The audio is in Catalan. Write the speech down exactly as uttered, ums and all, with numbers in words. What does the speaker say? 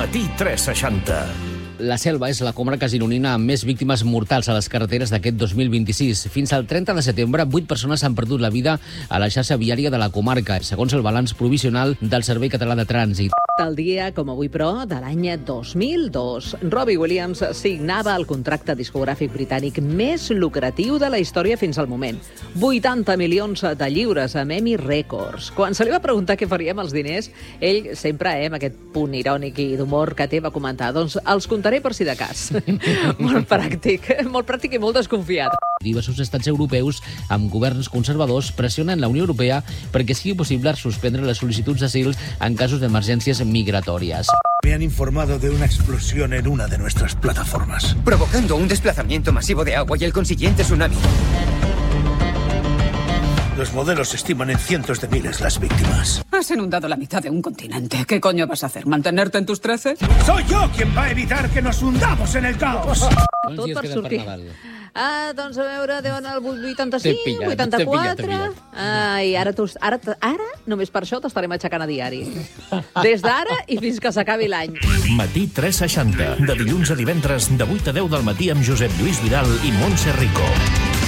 Matí tres seixanta. La Selva és la comarca gironina amb més víctimes mortals a les carreteres d'aquest dos mil vint-i-sis. Fins al trenta de setembre, vuit persones han perdut la vida a la xarxa viària de la comarca, segons el balanç provisional del Servei Català de Trànsit. El dia, com avui, però, de l'any dos mil dos, Robbie Williams signava el contracte discogràfic britànic més lucratiu de la història fins al moment. vuitanta milions de lliures amb Emi Records. Quan se li va preguntar què faria amb els diners, ell sempre, eh, amb aquest punt irònic i d'humor que té, va comentar, doncs els contaré per si de cas. Molt pràctic, molt pràctic i molt desconfiat. Diversos estats europeus amb governs conservadors pressionen la Unió Europea perquè sigui possible suspendre les sol·licituds d'asil en casos d'emergències migratòries. Me han informado de una explosión en una de nuestras plataformas, provocando un desplazamiento masivo de agua y el consiguiente tsunami. Los modelos estiman en cientos de miles las víctimas. Has inundado la mitad de un continente. ¿Qué coño vas a hacer? ¿Mantenerte en tus trece? Soy yo quien va a evitar que nos hundamos en el caos. Quants dies queden per Nadal? Ah, doncs a veure, deuen el vuitanta-cinc, T'he pillat, vuitanta-quatre... t'he pillat, t'he pillat. Ai, ara, tu, ara, ara, només per això t'estarem aixecant a diari. Des d'ara i fins que s'acabi l'any. Matí tres seixanta. De dilluns a divendres, de vuit a deu del matí amb Josep Lluís Vidal i Montse Rico.